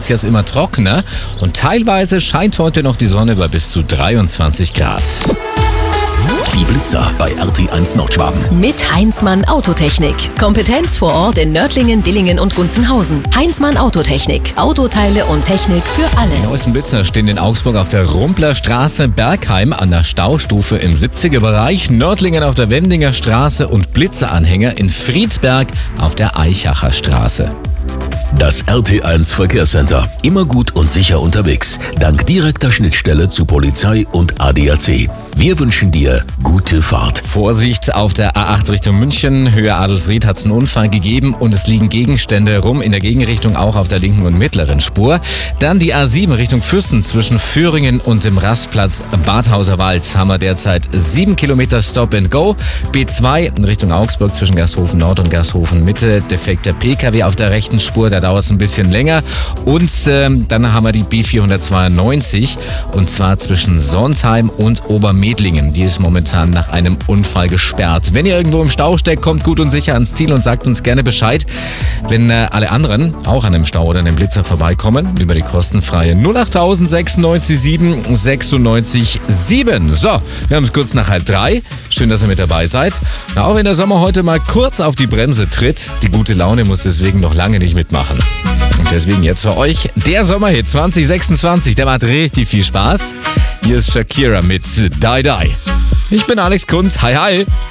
wird's jetzt immer trockener und teilweise scheint heute noch die Sonne bei bis zu 23 Grad. Die Blitzer bei RT1 Nordschwaben. Mit Heinzmann Autotechnik. Kompetenz vor Ort in Nördlingen, Dillingen und Gunzenhausen. Heinzmann Autotechnik. Autoteile und Technik für alle. Die neuesten Blitzer stehen in Augsburg auf der Rumpler Straße, Bergheim an der Staustufe im 70er Bereich, Nördlingen auf der Wendinger Straße und Blitzeranhänger in Friedberg auf der Eichacher Straße. Das RT1 Verkehrscenter. Immer gut und sicher unterwegs. Dank direkter Schnittstelle zu Polizei und ADAC. Wir wünschen dir gute Fahrt. Vorsicht auf der A8 Richtung München. Höhe Adelsried hat es einen Unfall gegeben und es liegen Gegenstände rum in der Gegenrichtung, auch auf der linken und mittleren Spur. Dann die A7 Richtung Füssen zwischen Föhringen und dem Rastplatz Badhauser Wald haben wir derzeit 7 Kilometer Stop and Go. B2 in Richtung Augsburg zwischen Gershofen Nord und Gershofen Mitte. Defekter PKW auf der rechten Spur, da dauert es ein bisschen länger. Und dann haben wir die B492 und zwar zwischen Sontheim und Obermedlingen. Die ist momentan nach einem Unfall gesperrt. Wenn ihr irgendwo im Stau steckt, kommt gut und sicher ans Ziel und sagt uns gerne Bescheid. Wenn alle anderen auch an einem Stau oder einem Blitzer vorbeikommen, über die kostenfreie 08000 96 7 96 7. So, wir haben es kurz nach 2:30. Schön, dass ihr mit dabei seid. Na, auch wenn der Sommer heute mal kurz auf die Bremse tritt, die gute Laune muss deswegen noch lange nicht mitmachen. Und deswegen jetzt für euch der Sommerhit 2026. Der macht richtig viel Spaß. Hier ist Shakira mit Die Die. Ich bin Alex Kunz. Hi, hi.